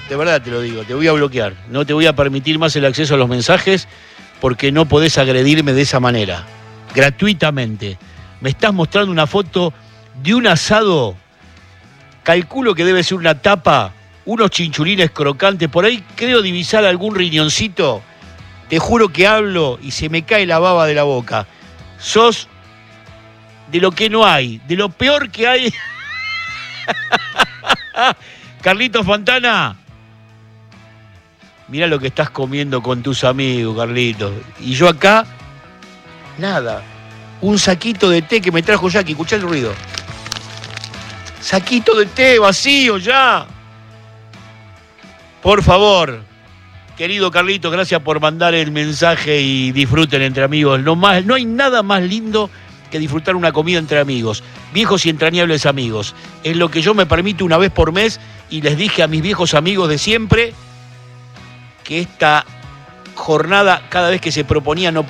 de verdad te lo digo, te voy a bloquear. No te voy a permitir más el acceso a los mensajes porque no podés agredirme de esa manera. Gratuitamente. Me estás mostrando una foto de un asado, calculo que debe ser una tapa, unos chinchulines crocantes, por ahí creo divisar algún riñoncito. Te juro que hablo y se me cae la baba de la boca. Sos de lo que no hay, de lo peor que hay. Carlitos Fontana, mirá lo que estás comiendo con tus amigos, Carlitos. Y yo acá, nada. Un saquito de té que me trajo Jackie, escuchá el ruido. Saquito de té vacío ya. Por favor, querido Carlitos, gracias por mandar el mensaje y disfruten entre amigos. No hay nada más lindo que disfrutar una comida entre amigos, viejos y entrañables amigos. Es lo que yo me permito una vez por mes y les dije a mis viejos amigos de siempre que esta jornada, cada vez que se proponía, no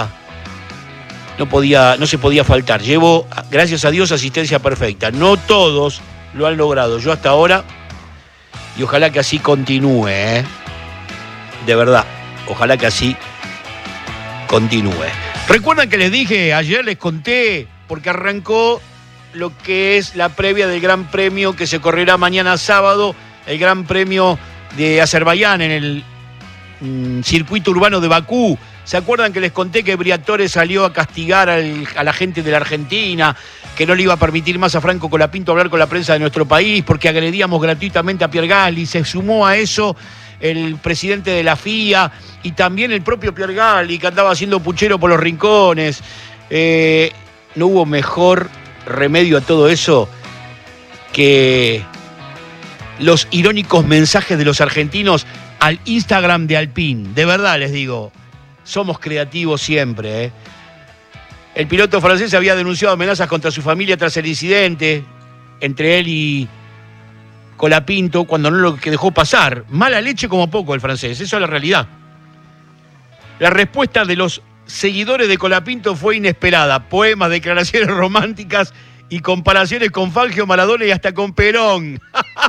se podía faltar. Llevo, gracias a Dios, asistencia perfecta. No todos lo han logrado, yo hasta ahora, y ojalá que así continúe, ¿eh? De verdad, ojalá que así continúe. ¿Recuerdan que les dije, ayer les conté, porque arrancó lo que es la previa del Gran Premio que se correrá mañana sábado, el Gran Premio de Azerbaiyán en el circuito urbano de Bakú? ¿Se acuerdan que les conté que Briatore salió a castigar a la gente de la Argentina, que no le iba a permitir más a Franco Colapinto hablar con la prensa de nuestro país porque agredíamos gratuitamente a Pierre Gasly? Se sumó a eso el presidente de la FIA y también el propio Pierre Gasly, que andaba haciendo puchero por los rincones. No hubo mejor remedio a todo eso que los irónicos mensajes de los argentinos al Instagram de Alpine. De verdad les digo, somos creativos siempre, ¿eh? El piloto francés había denunciado amenazas contra su familia tras el incidente entre él y Colapinto, cuando no lo que dejó pasar. Mala leche como poco el francés, eso es la realidad. La respuesta de los seguidores de Colapinto fue inesperada. Poemas, declaraciones románticas y comparaciones con Fangio, Maradona y hasta con Perón.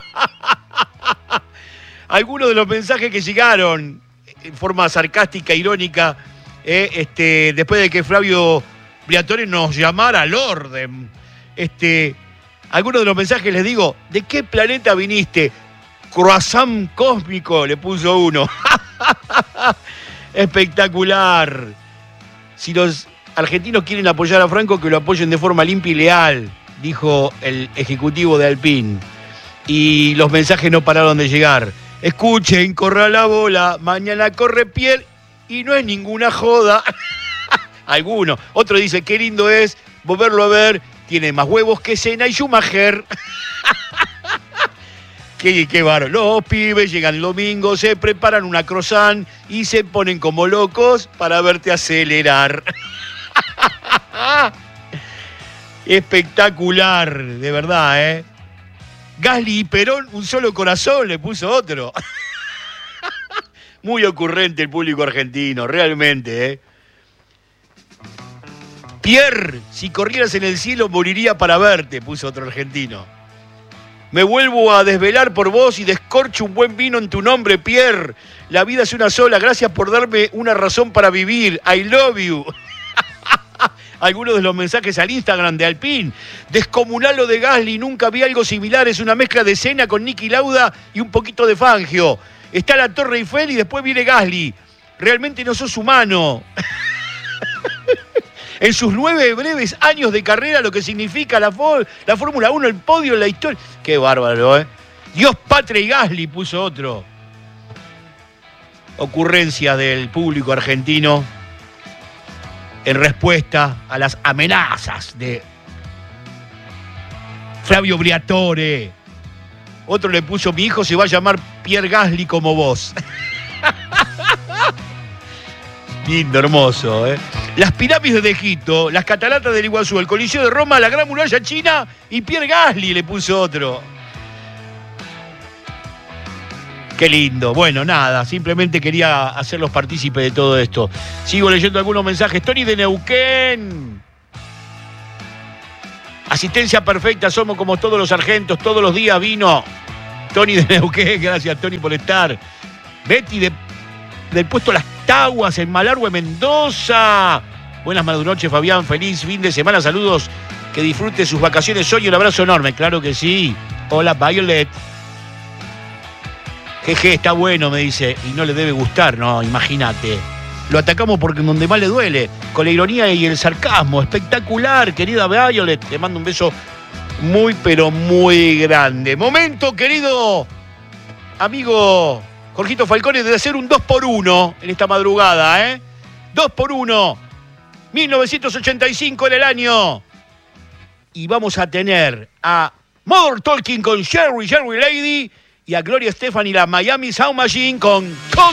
Algunos de los mensajes que llegaron en forma sarcástica, irónica, después de que Flavio Briatore nos llamara al orden. Algunos de los mensajes les digo, ¿de qué planeta viniste? Croissant cósmico, le puso uno. Espectacular. Si los argentinos quieren apoyar a Franco, que lo apoyen de forma limpia y leal, dijo el ejecutivo de Alpine. Y los mensajes no pararon de llegar. Escuchen, corra la bola, mañana corre Pierre y no es ninguna joda. Alguno. Otro dice, qué lindo es volverlo a ver, tiene más huevos que Senna y Schumacher. Qué bárbaro. Los pibes llegan el domingo, se preparan una croissant y se ponen como locos para verte acelerar. Espectacular, de verdad, ¿eh? Gasly y Perón, un solo corazón, le puso otro. Muy ocurrente el público argentino, realmente, ¿eh? Pierre, si corrieras en el cielo moriría para verte, puso otro argentino. Me vuelvo a desvelar por vos y descorcho un buen vino en tu nombre, Pierre. La vida es una sola, gracias por darme una razón para vivir. I love you. Algunos de los mensajes al Instagram de Alpine. Descomunal lo de Gasly, nunca vi algo similar. Es una mezcla de Senna con Niki Lauda y un poquito de Fangio. Está la Torre Eiffel y después viene Gasly. Realmente no sos humano. En sus 9 breves años de carrera, lo que significa la Fórmula 1, el podio, la historia. Qué bárbaro, ¿eh? Dios, patria y Gasly, puso otro. Ocurrencia del público argentino en respuesta a las amenazas de Flavio Briatore. Otro le puso, mi hijo se va a llamar Pierre Gasly como vos. Lindo, hermoso, ¿eh? Las pirámides de Egipto, las cataratas del Iguazú, el Coliseo de Roma, la Gran Muralla China y Pierre Gasly, le puso otro. Qué lindo. Bueno, nada, simplemente quería hacerlos partícipes de todo esto. Sigo leyendo algunos mensajes. Tony de Neuquén. Asistencia perfecta, somos como todos los sargentos, todos los días vino. Tony de Neuquén, gracias Tony por estar. Betty del puesto Las Taguas en Malargüe, Mendoza. Buenas noches, Fabián. Feliz fin de semana. Saludos. Que disfrute sus vacaciones hoy. Un abrazo enorme. Claro que sí. Hola, Violet. Jeje, está bueno, me dice. Y no le debe gustar, no, imagínate. Lo atacamos porque donde más le duele. Con la ironía y el sarcasmo. Espectacular, querida Violet. Te mando un beso muy, pero muy grande. Momento, querido amigo Jorgito Falcone, de hacer un 2x1 en esta madrugada, ¿eh? 2x1. 1985 en el año. Y vamos a tener a Modern Talking con Jerry Lady y a Gloria Estefan y la Miami Sound Machine con